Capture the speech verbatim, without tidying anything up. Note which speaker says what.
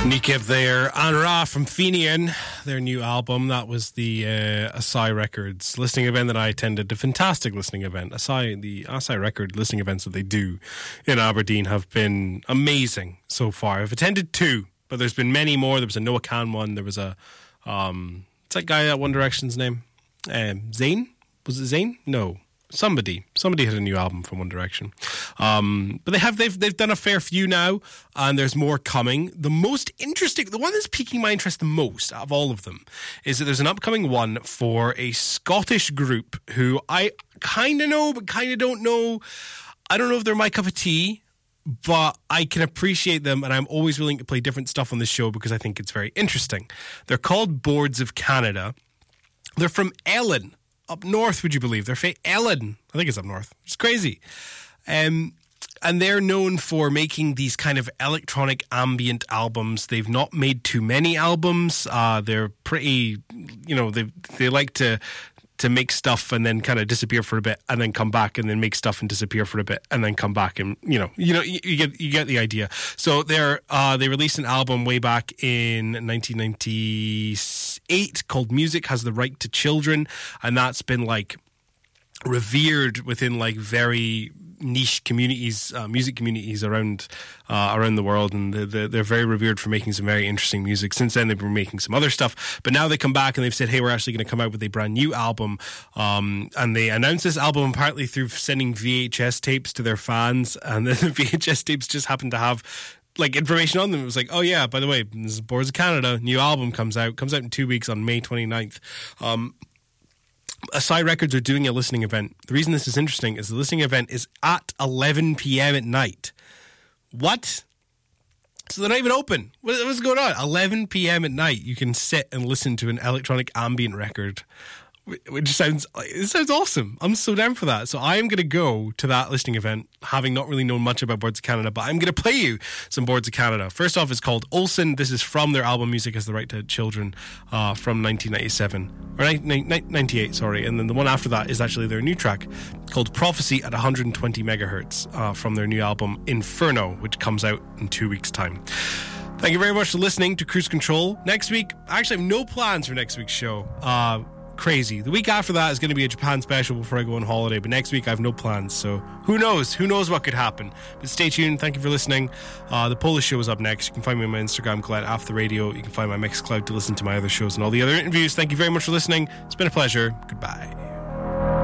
Speaker 1: Nikib there, and Ra from Fenian, their new album. That was the uh, Asai Records listening event that I attended. A fantastic listening event. Asai, the Asai Record listening events that they do in Aberdeen have been amazing so far. I've attended two, but there's been many more. There was a Noah Khan one. There was a, um, what's that guy at One Direction's name? Um, Zayn? Was it Zayn? No. Somebody, somebody had a new album from One Direction, um, but they have they've they've done a fair few now, and there's more coming. The most interesting, the one that's piquing my interest the most out of all of them, is that there's an upcoming one for a Scottish group who I kind of know, but kind of don't know. I don't know if they're my cup of tea, but I can appreciate them, and I'm always willing to play different stuff on this show because I think it's very interesting. They're called Boards of Canada. They're from Ellen. Up north, would you believe? They're from Ellen. I think it's up north. It's crazy. Um, and they're known for making these kind of electronic ambient albums. They've not made too many albums. Uh, they're pretty, you know, they they like to to make stuff and then kind of disappear for a bit and then come back and then make stuff and disappear for a bit and then come back, and you know you know you, you get you get the idea. So they're uh, they released an album way back in nineteen ninety-eight called Music Has the Right to Children, and that's been like revered within like very niche communities, uh, music communities around uh, around the world, and they're, they're very revered for making some very interesting music. Since then, they've been making some other stuff, but now they come back and they've said, "Hey, we're actually going to come out with a brand new album." Um, and they announced this album partly through sending V H S tapes to their fans, and then the V H S tapes just happened to have like information on them. It was like, oh yeah, by the way, this is Boards of Canada, new album comes out, comes out in two weeks on May twenty-ninth. Um, Asai Records are doing a listening event. The reason this is interesting is the listening event is at eleven p.m. at night. What? So they're not even open. What, what's going on? eleven p.m. at night, you can sit and listen to an electronic ambient record, which sounds it sounds awesome. I'm so down for that. So I am going to go to that listening event, having not really known much about Boards of Canada, but I'm going to play you some Boards of Canada. First off, it's called Olsen. This is from their album Music Has the Right to Children uh, from nineteen ninety-seven. Or ninety-eight, sorry. And then the one after that is actually their new track called Prophecy at one hundred twenty megahertz uh, from their new album Inferno, which comes out in two weeks' time. Thank you very much for listening to Cruise Control. Next week, I actually have no plans for next week's show. Uh... Crazy. The week after that is going to be a Japan special before I go on holiday, but next week I have no plans, so who knows? Who knows what could happen? But stay tuned. Thank you for listening. Uh, the Polish show is up next. You can find me on my Instagram, Glenn After the Radio. You can find my Mixcloud to listen to my other shows and all the other interviews. Thank you very much for listening. It's been a pleasure. Goodbye.